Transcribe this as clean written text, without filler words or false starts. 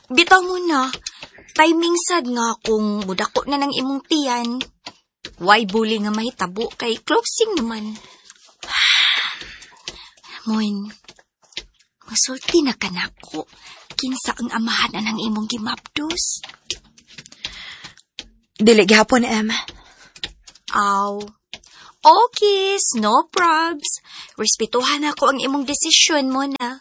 Bitaw mo na. Timing sad nga kung mudako na ng imong tiyan. Why bully nga mahitabo kay closing naman. Moin, masulti na ka nako. Kinsa ang amahan na ng imong gimapdos? Dili gihapon, Em. Aw. Okay, no probs. Respetuhan ako ang imong desisyon mo na.